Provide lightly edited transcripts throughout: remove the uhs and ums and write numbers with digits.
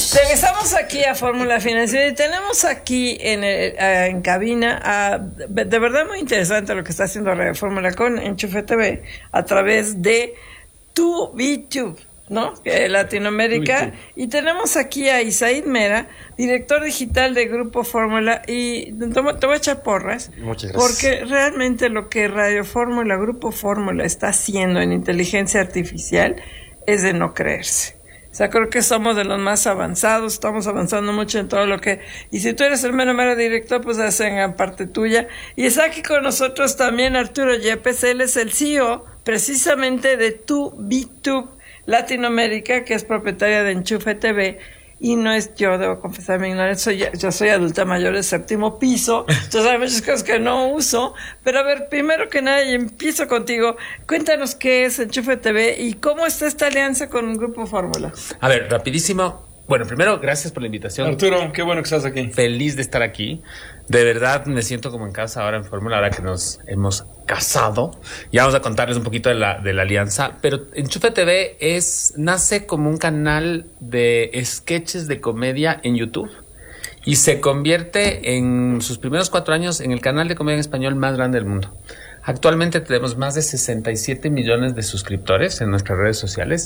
Regresamos aquí a Fórmula Financiera y tenemos aquí en cabina de verdad muy interesante lo que está haciendo Radio Fórmula con Enchufe TV a través de TubiTube, ¿no? Latinoamérica. Y tenemos aquí a Isaid Mera, director digital de Grupo Fórmula, y te voy a echar porras. Muchas gracias. Porque realmente lo que Radio Fórmula, Grupo Fórmula está haciendo en inteligencia artificial es de no creerse. O sea, creo que somos de los más avanzados, estamos avanzando mucho en todo lo que... Y si tú eres el mero director, pues hacen parte tuya. Y está aquí con nosotros también Arturo Yepes, él es el CEO precisamente de TubiTube Latinoamérica, que es propietaria de Enchufe TV. Y no es, yo debo confesar mi ignorancia, yo soy adulta mayor del 7º piso, entonces hay muchas cosas que no uso, pero a ver, primero que nada, y empiezo contigo, cuéntanos qué es Enchufe TV y cómo está esta alianza con Grupo Fórmula. A ver, rapidísimo. Bueno, primero, gracias por la invitación. Arturo, qué bueno que estás aquí. Feliz de estar aquí. De verdad me siento como en casa ahora en Fórmula, ahora que nos hemos casado. Ya vamos a contarles un poquito de la alianza. Pero Enchufe TV nace como un canal de sketches de comedia en YouTube y se convierte en sus primeros 4 años en el canal de comedia en español más grande del mundo. Actualmente tenemos más de 67 millones de suscriptores en nuestras redes sociales.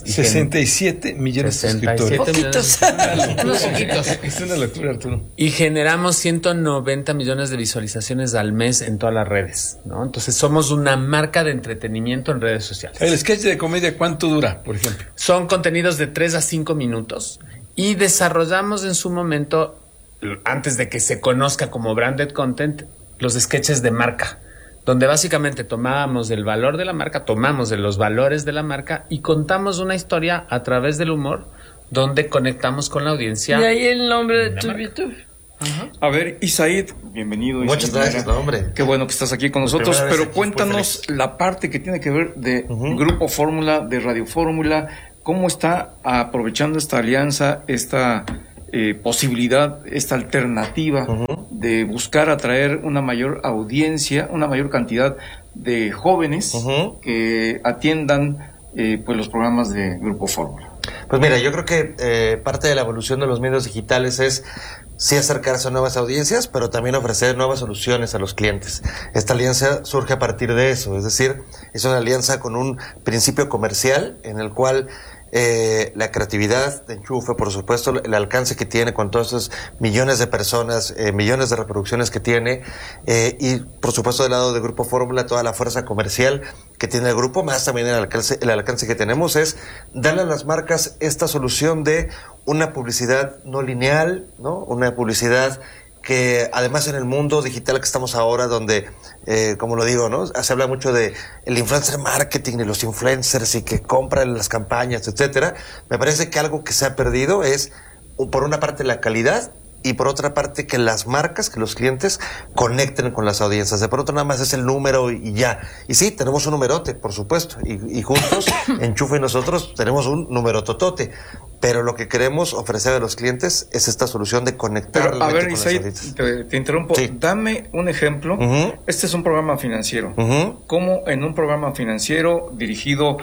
67 millones de suscriptores. Poquitos. Unos poquitos. Es una locura, Arturo. Y generamos 190 millones de visualizaciones al mes en todas las redes, ¿no? Entonces somos una marca de entretenimiento en redes sociales. El sketch de comedia, ¿cuánto dura, por ejemplo? Son contenidos de 3 a 5 minutos y desarrollamos en su momento, antes de que se conozca como branded content, los sketches de marca, donde básicamente tomamos del valor de la marca, tomamos de los valores de la marca y contamos una historia a través del humor donde conectamos con la audiencia. Y ahí el nombre de TubiTube. A ver, Isaid, bienvenido. Muchas gracias, hombre. Qué bueno que estás aquí con nosotros, pero cuéntanos la parte que tiene que ver de Grupo Fórmula, de Radio Fórmula, cómo está aprovechando esta alianza, esta posibilidad, esta alternativa de buscar atraer una mayor audiencia, una mayor cantidad de jóvenes que atiendan pues los programas de Grupo Fórmula. Pues mira, yo creo que parte de la evolución de los medios digitales es sí acercarse a nuevas audiencias, pero también ofrecer nuevas soluciones a los clientes. Esta alianza surge a partir de eso, es decir, es una alianza con un principio comercial en el cual la creatividad de Enchufe, por supuesto, el alcance que tiene con todos esos millones de personas, millones de reproducciones que tiene, y por supuesto del lado de Grupo Fórmula, toda la fuerza comercial que tiene el grupo, más también el alcance que tenemos, es darle a las marcas esta solución de una publicidad no lineal, ¿no? Una publicidad que además en el mundo digital que estamos ahora, donde, como lo digo, ¿no? Se habla mucho de el influencer marketing y los influencers y que compran las campañas, etcétera. Me parece que algo que se ha perdido es, por una parte, la calidad y por otra parte que las marcas, que los clientes conecten con las audiencias. De pronto nada más es el número y ya. Y sí, tenemos un numerote, por supuesto, y juntos, Enchufe y nosotros, tenemos un numerototote. Pero lo que queremos ofrecer a los clientes es esta solución de conectar. Pero, a ver, Isaid, te interrumpo. Sí. Dame un ejemplo. Este es un programa financiero. ¿Cómo en un programa financiero dirigido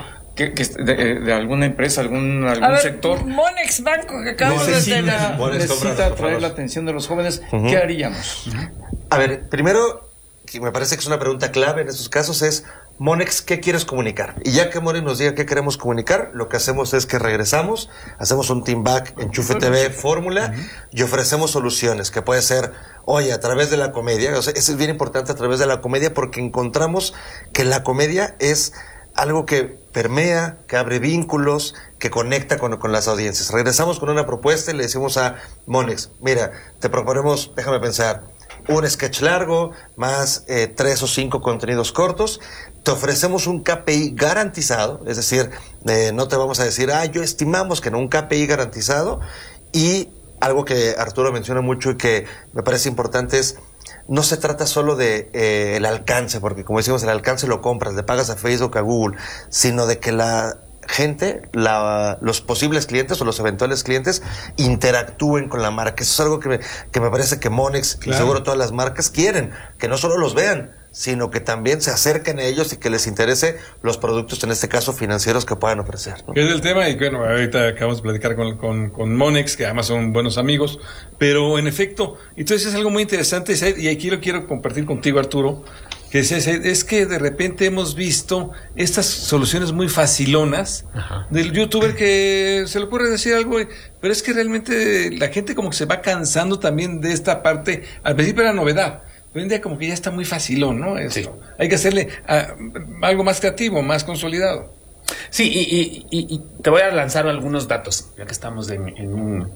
de alguna empresa, algún sector? Monex Banco, que acabamos de tener. Necesita atraer la atención de los jóvenes. ¿Qué haríamos? A ver, primero, que me parece que es una pregunta clave en estos casos, es: Monex, ¿qué quieres comunicar? Y ya que Monex nos diga qué queremos comunicar, lo que hacemos es que regresamos, hacemos un team back, Enchufe TV, Fórmula, y ofrecemos soluciones, que puede ser, oye, a través de la comedia. O sea, eso es bien importante, a través de la comedia, porque encontramos que la comedia es algo que permea, que abre vínculos, que conecta con las audiencias. Regresamos con una propuesta y le decimos a Monex: mira, te proponemos, déjame pensar, un sketch largo, más 3 o 5 contenidos cortos. Te ofrecemos un KPI garantizado, es decir, no te vamos a decir, yo estimamos que no, un KPI garantizado. Y algo que Arturo menciona mucho y que me parece importante es, no se trata solo de el alcance, porque como decimos, el alcance lo compras, le pagas a Facebook, a Google, sino de que la gente, los posibles clientes o los eventuales clientes interactúen con la marca. Eso es algo que me parece que Monex y seguro todas las marcas quieren, que no solo los vean, sino que también se acerquen a ellos y que les interese los productos, en este caso financieros, que puedan ofrecer, ¿no? Que es el tema, y bueno, ahorita acabamos de platicar con Monex, que además son buenos amigos, pero en efecto, entonces es algo muy interesante, y aquí lo quiero compartir contigo, Arturo, que es que de repente hemos visto estas soluciones muy facilonas del youtuber que se le ocurre decir algo, pero es que realmente la gente como que se va cansando también de esta parte. Al principio era novedad, pero hoy en día como que ya está muy facilón, ¿no? Esto. Sí. Hay que hacerle algo más creativo, más consolidado. Sí, y te voy a lanzar algunos datos, ya que estamos en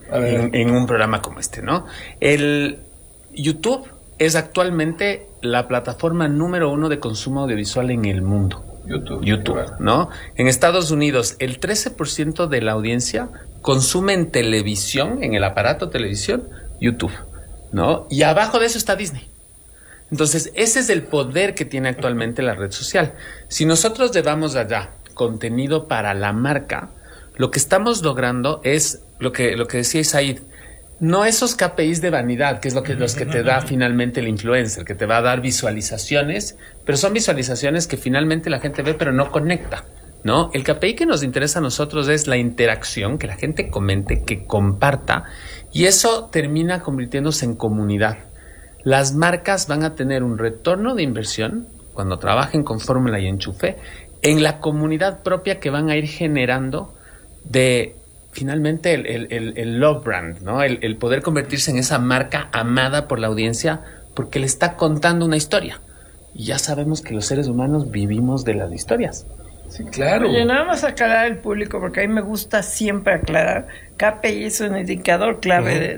un programa como este, ¿no? El YouTube es actualmente la plataforma número 1 de consumo audiovisual en el mundo. YouTube, ¿no? En Estados Unidos, el 13% de la audiencia consume en televisión, en el aparato televisión, YouTube, ¿no? Y abajo de eso está Disney. Entonces, ese es el poder que tiene actualmente la red social. Si nosotros llevamos allá contenido para la marca, lo que estamos logrando es lo que decía Isaid, no esos KPIs de vanidad, que es los que te da finalmente el influencer, que te va a dar visualizaciones, pero son visualizaciones que finalmente la gente ve pero no conecta, ¿no? El KPI que nos interesa a nosotros es la interacción, que la gente comente, que comparta, y eso termina convirtiéndose en comunidad. Las marcas van a tener un retorno de inversión cuando trabajen con Fórmula y Enchufe en la comunidad propia que van a ir generando de finalmente el love brand, ¿no? El poder convertirse en esa marca amada por la audiencia porque le está contando una historia. Y ya sabemos que los seres humanos vivimos de las historias. Sí, claro. Oye, nada más aclarar al público, porque a mí me gusta siempre aclarar. KPI es un indicador clave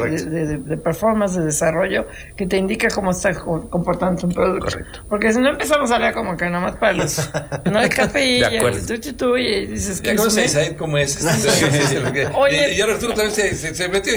de performance, de desarrollo, que te indica cómo está comportando un producto. Correcto. Porque si no empezamos a hablar como que nomás para los... No hay KPI, tú y dices que... No sé, ¿sabes cómo es? Oye, y ahora Arturo también se metió.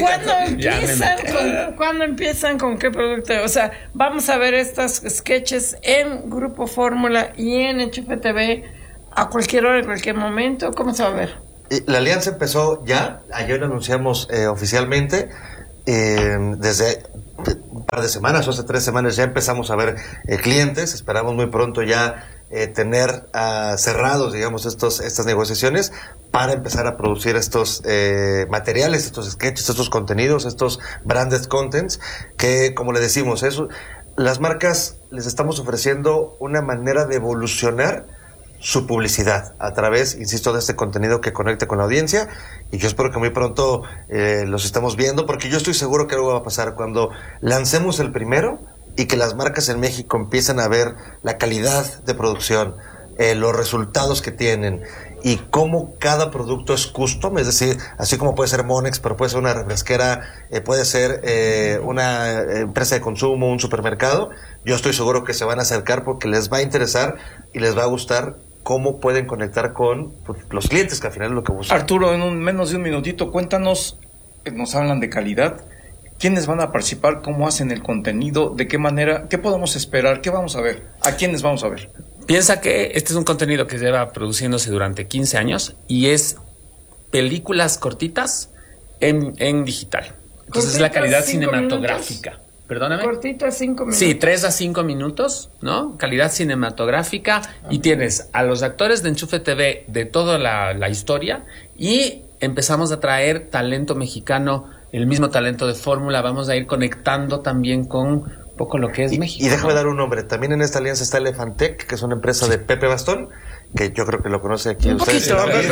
¿Cuándo empiezan con qué producto? O sea, vamos a ver estas sketches en Grupo Fórmula y en Enchufe TV a cualquier hora, en cualquier momento. ¿Cómo se va a ver? La alianza empezó ya, ayer lo anunciamos oficialmente, desde un par de semanas o hace 3 semanas ya empezamos a ver clientes, esperamos muy pronto ya tener cerrados, digamos, estas negociaciones para empezar a producir estos materiales, estos sketches, estos contenidos, estos branded contents, que como le decimos, las marcas les estamos ofreciendo una manera de evolucionar su publicidad a través, insisto, de este contenido que conecte con la audiencia, y yo espero que muy pronto los estemos viendo, porque yo estoy seguro que algo va a pasar cuando lancemos el primero y que las marcas en México empiecen a ver la calidad de producción, los resultados que tienen y cómo cada producto es custom, es decir, así como puede ser Monex, pero puede ser una refresquera, puede ser una empresa de consumo, un supermercado. Yo estoy seguro que se van a acercar porque les va a interesar y les va a gustar cómo pueden conectar con los clientes, que al final es lo que buscan. Arturo, en menos de un minutito, cuéntanos, nos hablan de calidad, ¿quiénes van a participar? ¿Cómo hacen el contenido? ¿De qué manera? ¿Qué podemos esperar? ¿Qué vamos a ver? ¿A quiénes vamos a ver? Piensa que este es un contenido que lleva produciéndose durante 15 años y es películas cortitas en digital. Entonces es la calidad cinematográfica. Minutos. Perdóname. Cortita, 5 minutos. Sí, 3 a 5 minutos, ¿no? Calidad cinematográfica. Y tienes a los actores de Enchufe TV de toda la historia y empezamos a traer talento mexicano, el mismo talento de Fórmula. Vamos a ir conectando también con poco lo que es México. Y déjame dar un nombre. También en esta alianza está Elefantec, que es una empresa de Pepe Bastón, que yo creo que lo conoce aquí. Un poquito.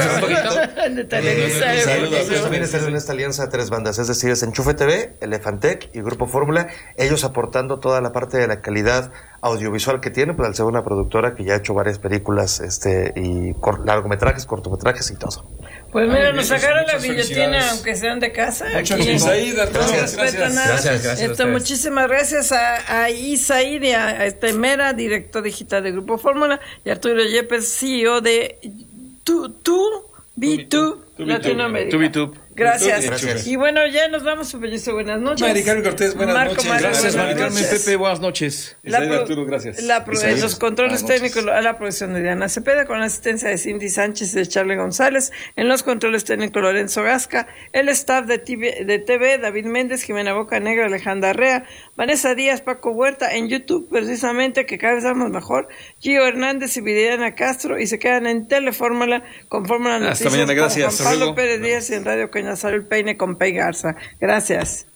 También están en esta alianza de 3 bandas, es decir, es Enchufe TV, Elefantec y Grupo Fórmula, ellos aportando toda la parte de la calidad audiovisual que tienen, pues al ser una productora que ya ha hecho varias películas y largometrajes, cortometrajes y todo. Pues mira, nos sacaron la billetina, aunque sean de casa. Muchas gracias. Muchísimas gracias a Isaid y a Mera, director digital de Grupo Fórmula, y Arturo Yepes, CEO de B2 Latinoamérica. Gracias. Y bueno, ya nos vamos, Pellizo. Buenas noches. Mari Carmen Cortés, buenas noches. Gracias, Mari Carmen. Pepe, buenas noches. Arturo, gracias. En los controles técnicos, a la producción de Diana Cepeda, con la asistencia de Cindy Sánchez y de Charlie González. En los controles técnicos, Lorenzo Gasca. El staff de TV, David Méndez, Jimena Bocanegra, Alejandra Arrea, Vanessa Díaz, Paco Huerta. En YouTube, precisamente, que cada vez vamos mejor, Gio Hernández y Viridiana Castro. Y se quedan en Telefórmula con Fórmula Noticias. Hasta mañana, gracias. Juan Pablo Pérez Díaz y en Radio Cañazario El Peine con Pei Garza. Gracias.